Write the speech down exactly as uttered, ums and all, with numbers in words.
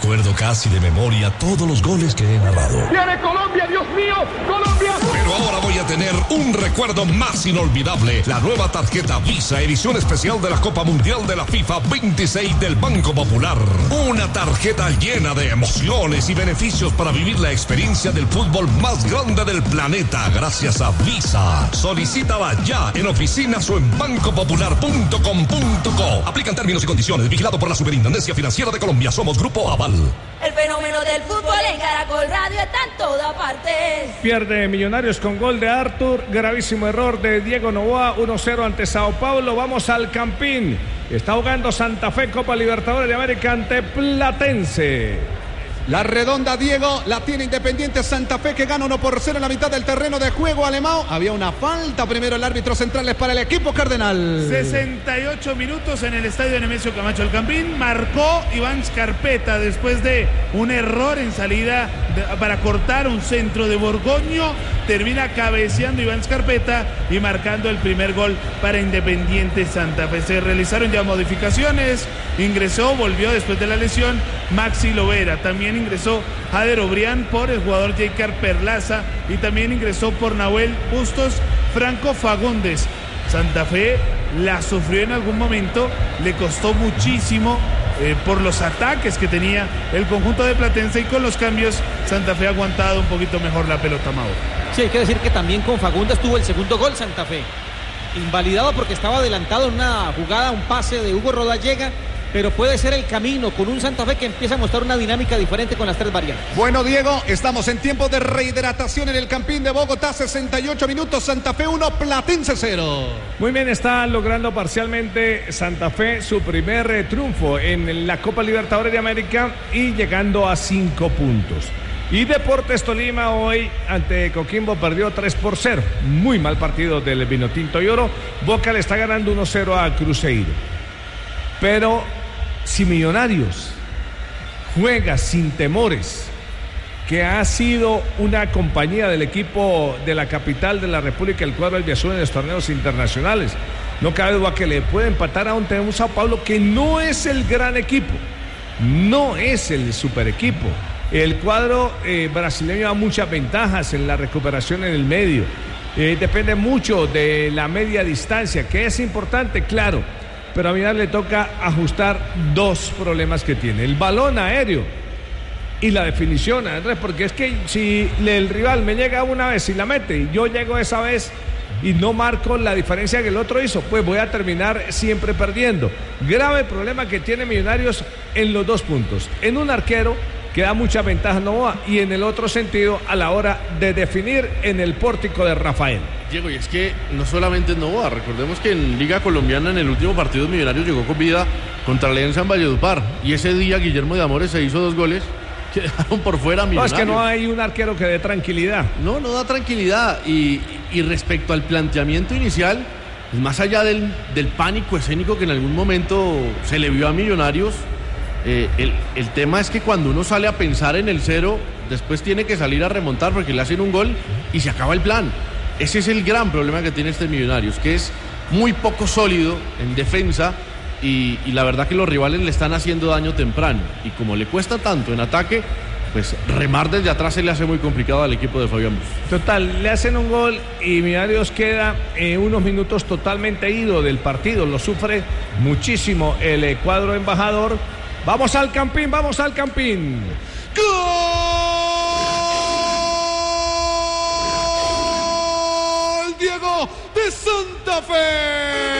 recuerdo casi de memoria todos los goles que he narrado. ¡Viene Colombia, Dios mío! ¡Colombia! Pero ahora voy a tener un recuerdo más inolvidable. La nueva tarjeta Visa, edición especial de la Copa Mundial de la FIFA veintiséis del Banco Popular. Una tarjeta llena de emociones y beneficios para vivir la experiencia del fútbol más grande del planeta gracias a Visa. Solicítala ya en oficinas o en banco popular punto com punto co. Aplican términos y condiciones. Vigilado por la Superintendencia Financiera de Colombia. Somos Grupo Aval. El fenómeno del fútbol en Caracol Radio está en toda parte. Pierde Millonarios con gol de Arthur. Gravísimo error de Diego Noboa. uno cero ante Sao Paulo. Vamos al Campín. Está jugando Santa Fe, Copa Libertadores de América ante Platense. La redonda, Diego, la tiene Independiente Santa Fe, que gana uno por cero en la mitad del terreno de juego alemán. Había una falta, primero el árbitro central es para el equipo cardenal. sesenta y ocho minutos en el estadio Nemesio Camacho El Campín. Marcó Iván Scarpetta después de un error en salida de, para cortar un centro de Borgoño. Termina cabeceando Iván Scarpetta y marcando el primer gol para Independiente Santa Fe. Se realizaron ya modificaciones. Ingresó, volvió después de la lesión Maxi Lovera. También ingresó Jader Obrián por el jugador Jeicar Perlaza y también ingresó por Nahuel Bustos Franco Fagundes. Santa Fe la sufrió en algún momento, le costó muchísimo eh, por los ataques que tenía el conjunto de Platense, y con los cambios Santa Fe ha aguantado un poquito mejor la pelota, Mauro. Sí, hay que decir que también con Fagundes tuvo el segundo gol Santa Fe, invalidado porque estaba adelantado en una jugada, un pase de Hugo Rodallega, pero puede ser el camino con un Santa Fe que empieza a mostrar una dinámica diferente con las tres variantes. Bueno, Diego, estamos en tiempo de rehidratación en el Campín de Bogotá. Sesenta y ocho minutos, Santa Fe uno, Platense cero. Muy bien, está logrando parcialmente Santa Fe su primer eh, triunfo en la Copa Libertadores de América y llegando a cinco puntos. Y Deportes Tolima hoy ante Coquimbo perdió tres por cero. Muy mal partido del Vinotinto y Oro. Boca le está ganando uno cero a Cruzeiro. Pero si Millonarios juega sin temores, que ha sido una compañía del equipo de la capital de la República, el cuadro albiazul en los torneos internacionales, no cabe duda que le puede empatar a un, un Sao Paulo que no es el gran equipo, no es el super equipo. El cuadro eh, brasileño da muchas ventajas en la recuperación en el medio, eh, depende mucho de la media distancia, que es importante, claro. Pero a Vidal le toca ajustar dos problemas que tiene: el balón aéreo y la definición, Andrés, porque es que si el rival me llega una vez y la mete y yo llego esa vez y no marco la diferencia que el otro hizo, pues voy a terminar siempre perdiendo. Grave problema que tiene Millonarios en los dos puntos: en un arquero que da mucha ventaja Noboa, y en el otro sentido a la hora de definir en el pórtico de Rafael. Diego, y es que no solamente es Noboa, recordemos que en Liga Colombiana en el último partido Millonarios llegó con vida contra Alianza en Valledupar, y ese día Guillermo de Amores se hizo dos goles que dejaron por fuera a Millonarios. No, es que no hay un arquero que dé tranquilidad. No, no da tranquilidad, y, y respecto al planteamiento inicial, pues más allá del, del pánico escénico que en algún momento se le vio a Millonarios, Eh, el, el tema es que cuando uno sale a pensar en el cero, después tiene que salir a remontar porque le hacen un gol y se acaba el plan. Ese es el gran problema que tiene este Millonarios, que es muy poco sólido en defensa, y, y la verdad que los rivales le están haciendo daño temprano, y como le cuesta tanto en ataque, pues remar desde atrás se le hace muy complicado al equipo de Fabián Bustos. Total, le hacen un gol y Millonarios queda eh, unos minutos totalmente ido del partido, lo sufre muchísimo el eh, cuadro embajador. Vamos al Campín, vamos al Campín. ¡Gol, Diego, de Santa Fe!